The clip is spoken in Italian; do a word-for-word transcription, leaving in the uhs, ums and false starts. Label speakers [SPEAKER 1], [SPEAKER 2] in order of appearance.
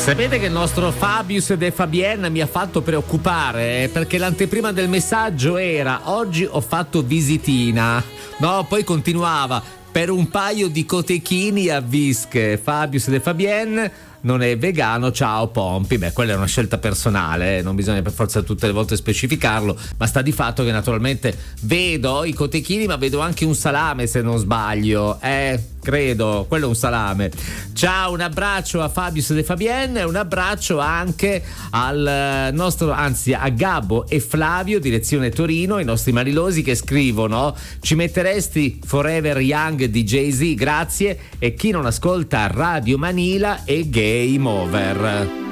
[SPEAKER 1] Sapete che il nostro Fabius De Fabienne mi ha fatto preoccupare, eh, perché l'anteprima del messaggio era: oggi ho fatto visitina. No, poi continuava: per un paio di cotechini a Vische. Fabius De Fabienne non è vegano, ciao Pompi. Beh, quella è una scelta personale, eh? Non bisogna per forza tutte le volte specificarlo, ma sta di fatto che naturalmente vedo i cotechini, ma vedo anche un salame, se non sbaglio, eh, credo, quello è un salame. Ciao, un abbraccio a Fabius De Fabienne e un abbraccio anche al nostro, anzi a Gabbo e Flavio, direzione Torino, i nostri marilosi, che scrivono: ci metteresti Forever Young di Jay-Z, grazie, e chi non ascolta Radio Manila è Game Over.